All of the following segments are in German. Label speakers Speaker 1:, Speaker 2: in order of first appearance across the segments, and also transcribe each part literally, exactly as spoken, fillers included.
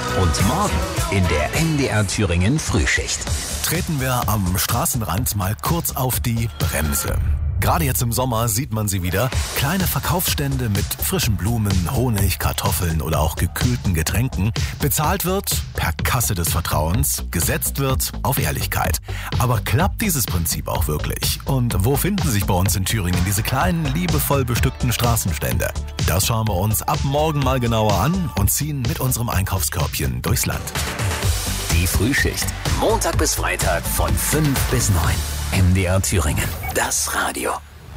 Speaker 1: Und morgen in der M D R Thüringen Frühschicht
Speaker 2: treten wir am Straßenrand mal kurz auf die Bremse. Gerade jetzt im Sommer sieht man sie wieder. Kleine Verkaufsstände mit frischen Blumen, Honig, Kartoffeln oder auch gekühlten Getränken. Bezahlt wird per Kasse des Vertrauens, gesetzt wird auf Ehrlichkeit. Aber klappt dieses Prinzip auch wirklich? Und wo finden sich bei uns in Thüringen diese kleinen, liebevoll bestückten Straßenstände? Das schauen wir uns ab morgen mal genauer an und ziehen mit unserem Einkaufskörbchen durchs Land.
Speaker 1: Die Frühschicht. Montag bis Freitag von fünf bis neun. M D R Thüringen. Das Radio.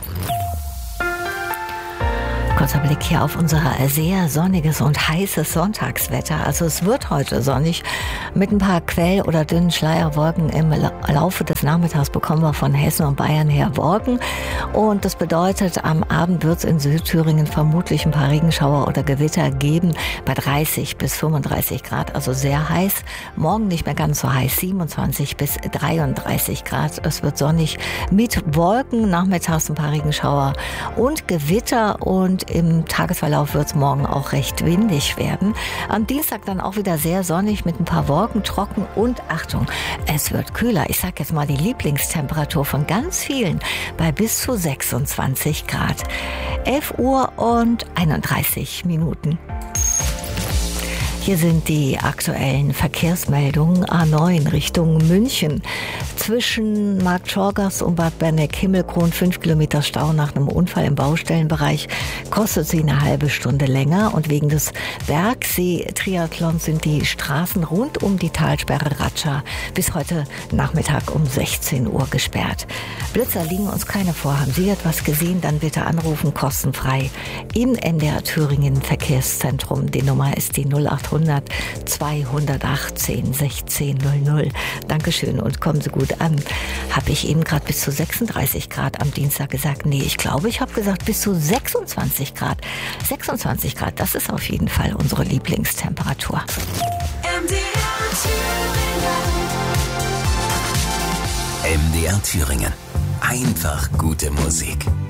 Speaker 3: Kurzer Blick hier auf unser sehr sonniges und heißes Sonntagswetter. Also es wird heute sonnig. Mit ein paar Quell- oder dünnen Schleierwolken im Laufe des Nachmittags bekommen wir von Hessen und Bayern her Wolken. Und das bedeutet, am Abend wird es in Südthüringen vermutlich ein paar Regenschauer oder Gewitter geben bei dreißig bis fünfunddreißig Grad. Also sehr heiß. Morgen nicht mehr ganz so heiß, siebenundzwanzig bis dreiunddreißig Grad. Es wird sonnig mit Wolken, nachmittags ein paar Regenschauer und Gewitter, und im Tagesverlauf wird es morgen auch recht windig werden. Am Dienstag dann auch wieder sehr sonnig mit ein paar Wolken, trocken und Achtung, es wird kühler. Ich sage jetzt mal die Lieblingstemperatur von ganz vielen bei bis zu sechsundzwanzig Grad. elf Uhr und einunddreißig Minuten. Hier sind die aktuellen Verkehrsmeldungen. A neun Richtung München. Zwischen Marktschorgast und Bad Berneck-Himmelkron fünf Kilometer Stau nach einem Unfall im Baustellenbereich. Kostet sie eine halbe Stunde länger. Und wegen des Bergsee-Triathlons sind die Straßen rund um die Talsperre Ratscha bis heute Nachmittag um sechzehn Uhr gesperrt. Blitzer liegen uns keine vor. Haben Sie etwas gesehen, dann bitte anrufen, kostenfrei im M D R Thüringen Verkehrszentrum. Die Nummer ist die null acht hundert zweihundertachtzehn sechzehn null null. Dankeschön und kommen Sie gut an. Habe ich eben gerade bis zu sechsunddreißig Grad am Dienstag gesagt? Nee, ich glaube, ich habe gesagt bis zu sechsundzwanzig Grad. sechsundzwanzig Grad, das ist auf jeden Fall unsere Lieblingstemperatur.
Speaker 1: M D R Thüringen. M D R Thüringen. Einfach gute Musik.